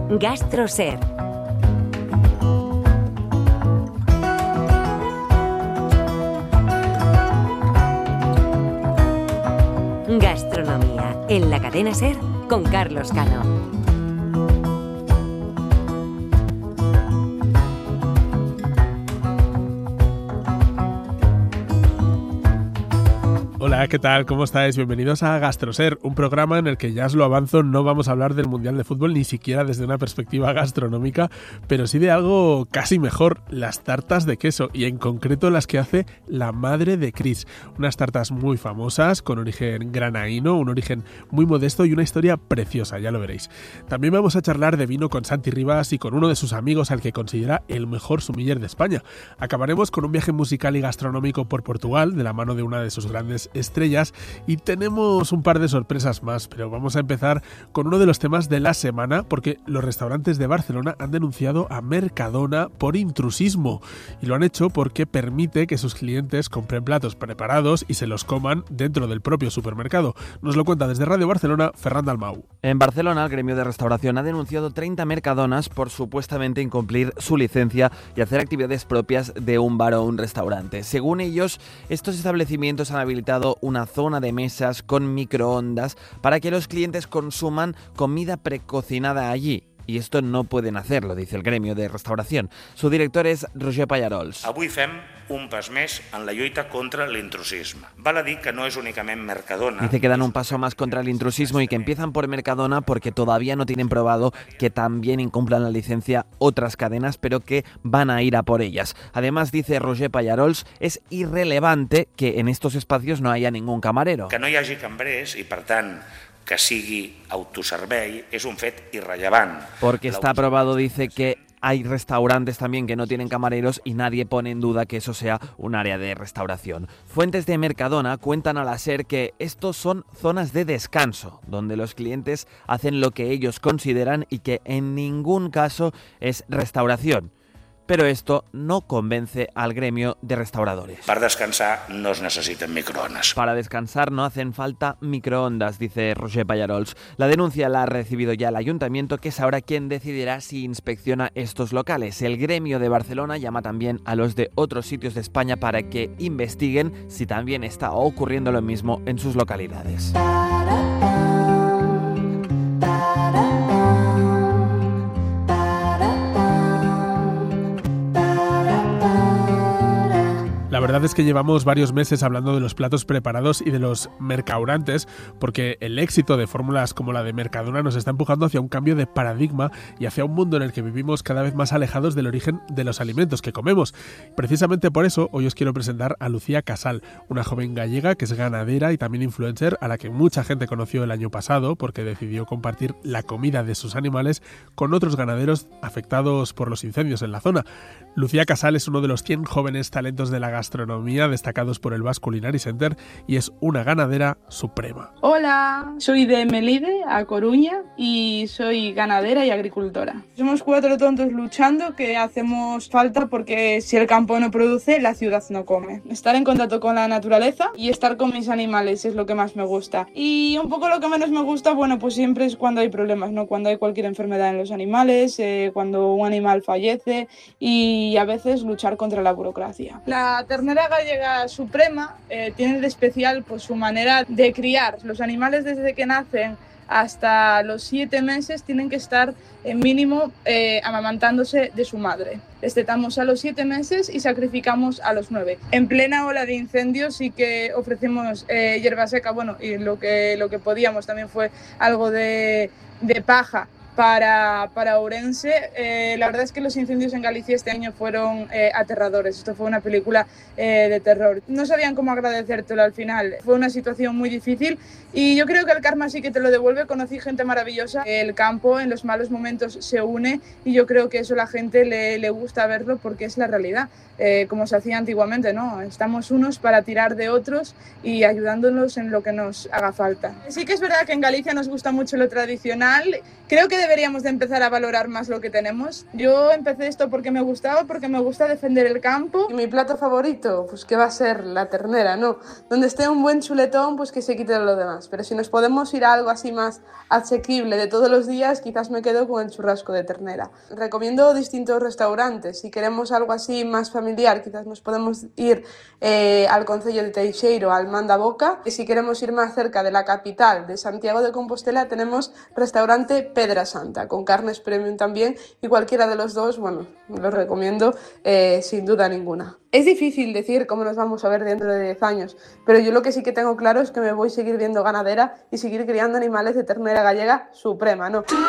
GastroSer. Gastronomía en la cadena SER con Carlos Cano. Hola, ¿qué tal? ¿Cómo estáis? Bienvenidos a GastroSer, un programa en el que, ya os lo avanzo, no vamos a hablar del Mundial de Fútbol ni siquiera desde una perspectiva gastronómica, pero sí de algo casi mejor, las tartas de queso, y en concreto las que hace la madre de Cris. Unas tartas muy famosas, con origen granaíno, un origen muy modesto y una historia preciosa, ya lo veréis. También vamos a charlar de vino con Santi Rivas y con uno de sus amigos al que considera el mejor sommelier de España. Acabaremos con un viaje musical y gastronómico por Portugal, de la mano de una de sus grandes estrellas, y tenemos un par de sorpresas más, pero vamos a empezar con uno de los temas de la semana, porque los restaurantes de Barcelona han denunciado a Mercadona por intrusismo, y lo han hecho porque permite que sus clientes compren platos preparados y se los coman dentro del propio supermercado. Nos lo cuenta desde Radio Barcelona Ferran Dalmau. En Barcelona, el gremio de restauración ha denunciado 30 Mercadonas por supuestamente incumplir su licencia y hacer actividades propias de un bar o un restaurante. Según ellos, estos establecimientos han habilitado una zona de mesas con microondas para que los clientes consuman comida precocinada allí. Y esto no pueden hacerlo, dice el gremio de restauración. Su director es Roger Pallarols. Avui fem un pas més en la lluita contra l'intrusisme. Val a dir que no és únicament Mercadona. Dice que dan un paso más contra el intrusismo y que empiezan por Mercadona porque todavía no tienen probado que también incumplan la licencia otras cadenas, pero que van a ir a por ellas. Además, dice Roger Pallarols, es irrelevante que en estos espacios no haya ningún camarero. Que no hi hagi cambrers i, per tant, que sigui autoservei és un fet irrellevant. Porque está probado, dice, que hay restaurantes también que no tienen camareros y nadie pone en duda que eso sea un área de restauración. Fuentes de Mercadona cuentan a la SER que estos son zonas de descanso, donde los clientes hacen lo que ellos consideran y que en ningún caso es restauración. Pero esto no convence al gremio de restauradores. Per descansar no es necessiten microones. Para descansar no hacen falta microondas, dice Roger Pallarols. La denuncia la ha recibido ya el ayuntamiento, que es ahora quien decidirá si inspecciona estos locales. El gremio de Barcelona llama también a los de otros sitios de España para que investiguen si también está ocurriendo lo mismo en sus localidades. La verdad es que llevamos varios meses hablando de los platos preparados y de los mercaurantes, porque el éxito de fórmulas como la de Mercadona nos está empujando hacia un cambio de paradigma y hacia un mundo en el que vivimos cada vez más alejados del origen de los alimentos que comemos. Precisamente por eso hoy os quiero presentar a Lucía Casal, una joven gallega que es ganadera y también influencer, a la que mucha gente conoció el año pasado porque decidió compartir la comida de sus animales con otros ganaderos afectados por los incendios en la zona. Lucía Casal es uno de los 100 jóvenes talentos de la gastronomía destacados por el Basque Culinary Center y es una ganadera suprema. Hola, soy de Melide, a Coruña, y soy ganadera y agricultora. Somos 4 tontos luchando que hacemos falta porque si el campo no produce, la ciudad no come. Estar en contacto con la naturaleza y estar con mis animales es lo que más me gusta. Y un poco lo que menos me gusta, bueno, pues siempre es cuando hay problemas, ¿no? Cuando hay cualquier enfermedad en los animales, cuando un animal fallece, y a veces luchar contra la burocracia. La ternera gallega suprema tiene de especial pues, su manera de criar. Los animales desde que nacen hasta los 7 meses tienen que estar mínimo amamantándose de su madre. Destetamos a los 7 meses y sacrificamos a los 9. En plena ola de incendios sí que ofrecemos hierba seca, bueno, y lo que podíamos también fue algo de paja para Ourense. La verdad es que los incendios en Galicia este año fueron aterradores. Esto fue una película de terror. No sabían cómo agradecértelo al final. Fue una situación muy difícil y yo creo que el karma sí que te lo devuelve. Conocí gente maravillosa. El campo en los malos momentos se une y yo creo que eso a la gente le gusta verlo porque es la realidad. Como se hacía antiguamente, ¿no? Estamos unos para tirar de otros y ayudándonos en lo que nos haga falta. Sí que es verdad que en Galicia nos gusta mucho lo tradicional. Creo que deberíamos de empezar a valorar más lo que tenemos. Yo empecé esto porque me gustaba, porque me gusta defender el campo. Y mi plato favorito, pues ¿qué va a ser? La ternera, ¿no? Donde esté un buen chuletón, pues que se quite lo demás. Pero si nos podemos ir a algo así más asequible de todos los días, quizás me quedo con el churrasco de ternera. Recomiendo distintos restaurantes. Si queremos algo así más familiar, quizás nos podemos ir al concello de Teixeiro, al Manda Boca. Y si queremos ir más cerca de la capital, de Santiago de Compostela, tenemos restaurante Pedra Santa, con carnes premium también, y cualquiera de los dos, bueno, los recomiendo sin duda ninguna. Es difícil decir cómo nos vamos a ver dentro de 10 años, pero yo lo que sí que tengo claro es que me voy a seguir viendo ganadera y seguir criando animales de ternera gallega suprema, ¿no?